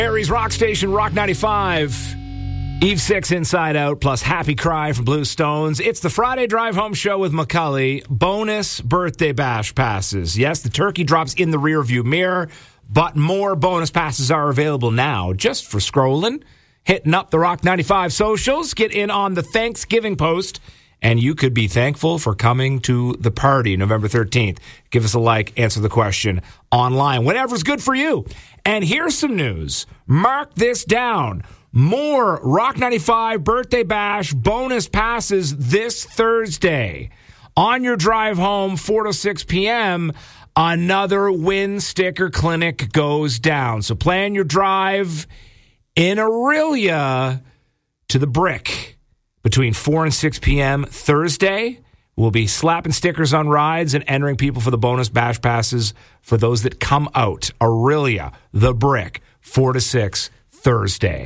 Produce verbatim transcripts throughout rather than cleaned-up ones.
Barry's Rock Station, Rock ninety-five. Eve six, Inside Out, plus Happy Cry from Blue Stones. It's the Friday Drive Home Show with McCully. Bonus birthday bash passes. Yes, the turkey drops in the rearview mirror, but more bonus passes are available now just for scrolling, hitting up the Rock ninety-five socials, get in on the Thanksgiving post, and you could be thankful for coming to the party November thirteenth. Give us a like, answer the question online, whatever's good for you. And here's some news. Mark this down. More Rock ninety-five Birthday Bash bonus passes this Thursday. On your drive home, four to six p.m., another Win Sticker Clinic goes down. So plan your drive in Orillia to the Brick between four and six p.m. Thursday. We'll be slapping stickers on rides and entering people for the bonus bash passes for those that come out. Orillia, the Brick, four to six Thursday.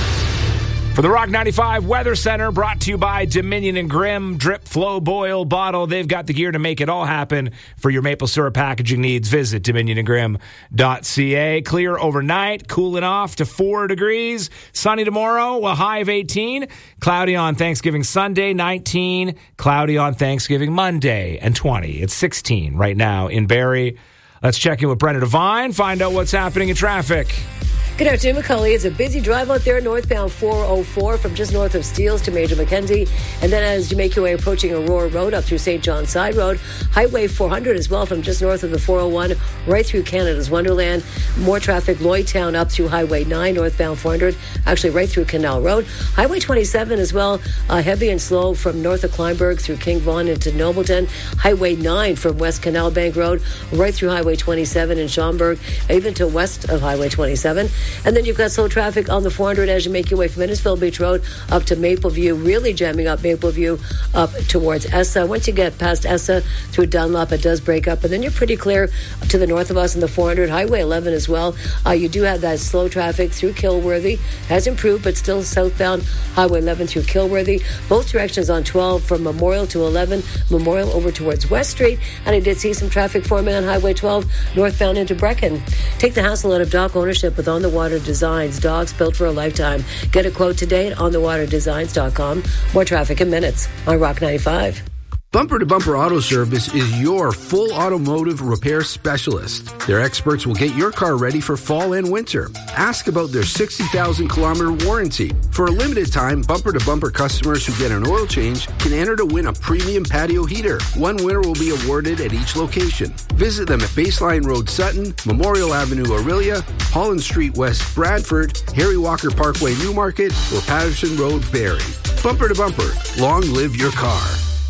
For the Rock ninety-five Weather Center, brought to you by Dominion and Grimm, drip, flow, boil, bottle. They've got the gear to make it all happen for your maple syrup packaging needs. Visit dominion and grimm dot c a. Clear overnight, cooling off to four degrees. Sunny tomorrow, a high of eighteen. Cloudy on Thanksgiving Sunday, nineteen. Cloudy on Thanksgiving Monday, and twenty. It's sixteen right now in Barrie. Let's check in with Brenna Devine, find out what's happening in traffic. Good afternoon, McCully. It's a busy drive out there, northbound four oh four from just north of Steeles to Major Mackenzie. And then as you make your way approaching Aurora Road up through Saint John Side Road, Highway four hundred as well from just north of the four oh one right through Canada's Wonderland. More traffic, Lloydtown up through Highway nine, northbound four hundred, actually right through Canal Road. Highway twenty-seven as well, uh, heavy and slow from north of Kleinberg through King Vaughan into Nobleton. Highway nine from West Canal Bank Road right through Highway twenty-seven in Schaumburg, even to west of Highway twenty-seven. And then you've got slow traffic on the four hundred as you make your way from Innisfil Beach Road up to Mapleview, really jamming up Mapleview up towards Essa. Once you get past Essa through Dunlop, it does break up, and then you're pretty clear to the north of us in the four hundred, Highway eleven as well. Uh, you do have that slow traffic through Kilworthy. Has improved, but still southbound Highway eleven through Kilworthy. Both directions on twelve from Memorial to eleven, Memorial over towards West Street. And I did see some traffic forming on Highway twelve northbound into Brecken. Take the hassle out of dock ownership with On the Water Designs, dogs built for a lifetime. Get a quote today at on the water designs dot com. More traffic in minutes on Rock ninety-five. Bumper to Bumper Auto Service is your full automotive repair specialist. Their experts will get your car ready for fall and winter. Ask about their sixty thousand kilometer warranty. For a limited time, Bumper to Bumper customers who get an oil change can enter to win a premium patio heater. One winner will be awarded at each location. Visit them at Baseline Road Sutton, Memorial Avenue Orillia, Holland Street West Bradford, Harry Walker Parkway Newmarket, or Patterson Road Barrie. Bumper to Bumper, long live your car.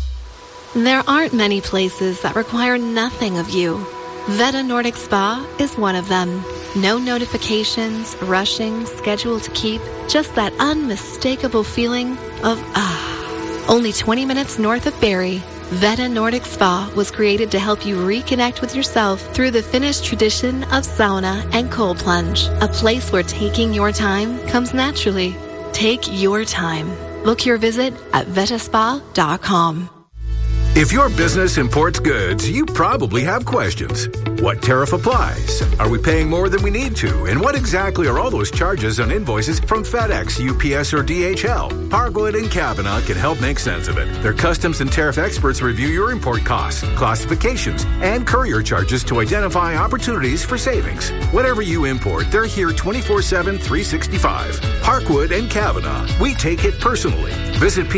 There aren't many places that require nothing of you. Veta Nordic Spa is one of them. No notifications, rushing, schedule to keep, just that unmistakable feeling of ah. Only twenty minutes north of Barrie, Veta Nordic Spa was created to help you reconnect with yourself through the Finnish tradition of sauna and cold plunge. A place where taking your time comes naturally. Take your time. Book your visit at veta spa dot com. If your business imports goods, you probably have questions. What tariff applies? Are we paying more than we need to? And what exactly are all those charges on invoices from FedEx, U P S, or D H L? Hargood and Kavanaugh can help make sense of it. Their customs and tariff experts review your import costs, classifications, and courier charges to identify opportunities for savings. Whatever you import, they're here twenty-four seven, three sixty-five. Hargood and Kavanaugh. We take it personally. Visit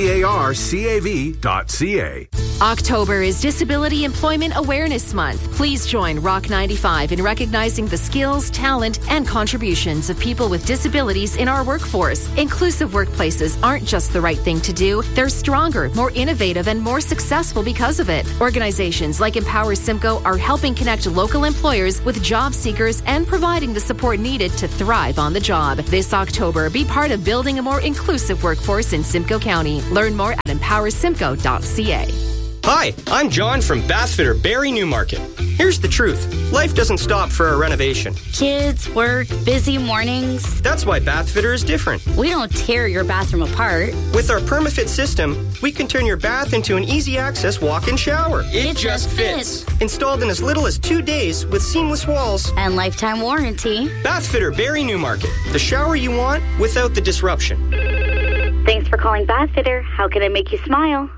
parcav dot c a. October is Disability Employment Awareness Month. Please join Rock ninety-five in recognizing the skills, talent, and contributions of people with disabilities in our workforce. Inclusive workplaces aren't just the right thing to do. They're stronger, more innovative, and more successful because of it. Organizations like Empower Simcoe are helping connect local employers with job seekers and providing the support needed to thrive on the job. This October, be part of building a more inclusive workforce in Simcoe County. Learn more at empower simcoe dot c a. Hi, I'm John from Bathfitter Barrie Newmarket. Here's the truth. Life doesn't stop for a renovation. Kids, work, busy mornings. That's why Bathfitter is different. We don't tear your bathroom apart. With our PermaFit system, we can turn your bath into an easy-access walk-in shower. It, it just fits. fits. Installed in as little as two days with seamless walls. And lifetime warranty. Bathfitter Barrie Newmarket. The shower you want without the disruption. Thanks for calling Bathfitter. How can I make you smile?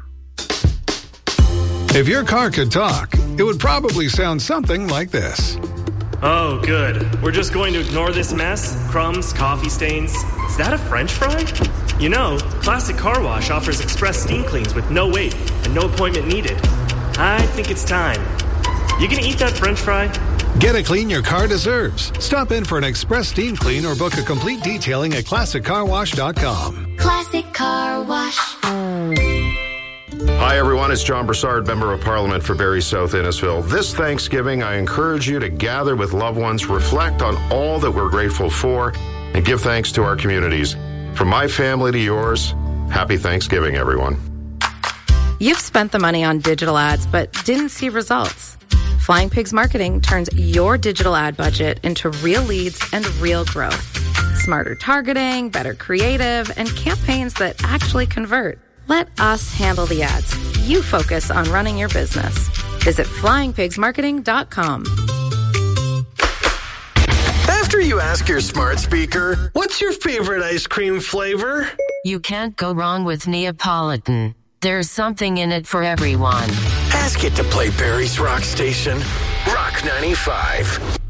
If your car could talk, it would probably sound something like this. Oh, good. We're just going to ignore this mess? Crumbs, coffee stains. Is that a French fry? You know, Classic Car Wash offers express steam cleans with no wait and no appointment needed. I think it's time. You gonna eat that French fry? Get a clean your car deserves. Stop in for an express steam clean or book a complete detailing at classic car wash dot com. Classic Car Wash. Hi, everyone. It's John Broussard, Member of Parliament for Barrie South Innisfil. This Thanksgiving, I encourage you to gather with loved ones, reflect on all that we're grateful for, and give thanks to our communities. From my family to yours, happy Thanksgiving, everyone. You've spent the money on digital ads, but didn't see results. Flying Pigs Marketing turns your digital ad budget into real leads and real growth. Smarter targeting, better creative, and campaigns that actually convert. Let us handle the ads. You focus on running your business. Visit flying pigs marketing dot com. After you ask your smart speaker, what's your favorite ice cream flavor? You can't go wrong with Neapolitan. There's something in it for everyone. Ask it to play Barrie's Rock Station. Rock ninety-five.